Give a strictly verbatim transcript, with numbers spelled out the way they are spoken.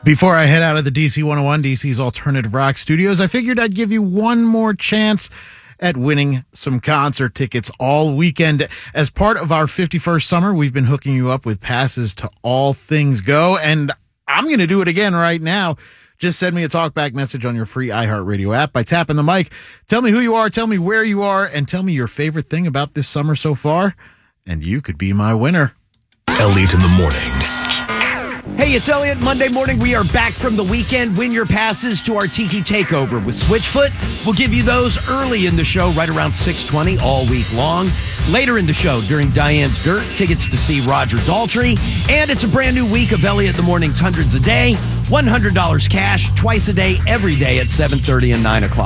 Before I head out of the D C one oh one, D C's Alternative Rock Studios, I figured I'd give you one more chance at winning some concert tickets all weekend. As part of our fifty-first summer, we've been hooking you up with passes to All Things Go, and I'm going to do it again right now. Just send me a talkback message on your free iHeartRadio app by tapping the mic. Tell me who you are, tell me where you are, and tell me your favorite thing about this summer so far, and you could be my winner. Elliot in the morning. Hey, it's Elliot. Monday morning, we are back from the weekend. Win your passes to our Tiki Takeover with Switchfoot. We'll give you those early in the show, right around six twenty, all week long. Later in the show, during Diane's Dirt, tickets to see Roger Daltrey. And it's a brand new week of Elliot in the Morning's Hundreds a Day. one hundred dollars cash, twice a day, every day at seven thirty and nine o'clock.